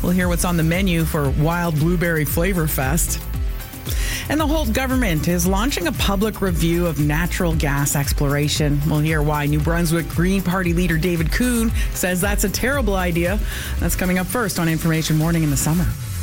We'll hear what's on the menu for Wild Blueberry Flavor Fest. And the Holt government is launching a public review of natural gas exploration. We'll hear why New Brunswick Green Party leader David Coon says that's a terrible idea. That's coming up first on Information Morning in the Summer.